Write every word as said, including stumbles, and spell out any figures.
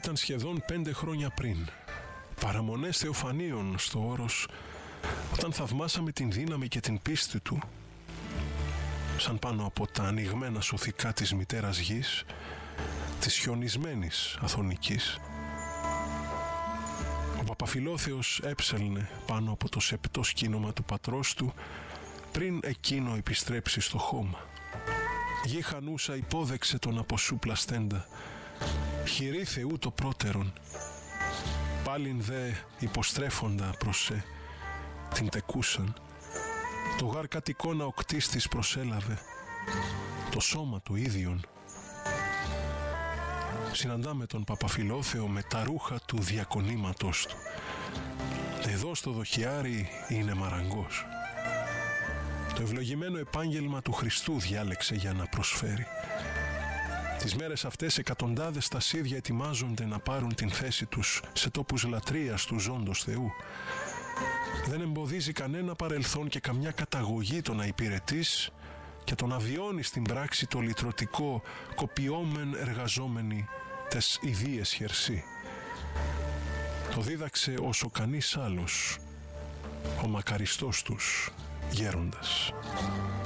Ήταν σχεδόν πέντε χρόνια πριν, παραμονές Θεοφανίων στο Όρος, όταν θαυμάσαμε την δύναμη και την πίστη του, σαν πάνω από τα ανοιγμένα σωθικά της μητέρας γης, της χιονισμένης Αθωνικής. Ο Παπαφιλόθεος έψελνε πάνω από το σεπτό σκήνομα του πατρός του, πριν εκείνο επιστρέψει στο χώμα. Γη χανούσα υπόδεξε τον από σου πλαστέντα, χειρή Θεού το πρώτερον, πάλιν δε υποστρέφοντα προς σε, την τεκούσαν, το γάρ κατ' εικόνα ο κτίστης προσέλαβε, το σώμα του ίδιον. Συναντάμε τον Παπαφιλόθεο με τα ρούχα του διακονήματος του. Εδώ στο δοχιάρι είναι μαραγκός. Το ευλογημένο επάγγελμα του Χριστού διάλεξε για να προσφέρει. Τις μέρες αυτές εκατοντάδες τασίδια ετοιμάζονται να πάρουν την θέση τους σε τόπους λατρείας του ζώντος Θεού. Δεν εμποδίζει κανένα παρελθόν και καμιά καταγωγή το να υπηρετείς και το να βιώνεις στην πράξη το λυτρωτικό κοπιόμεν εργαζόμενοι τες ιδίες χερσί. Το δίδαξε όσο κανείς άλλος ο μακαριστός τους γέροντας.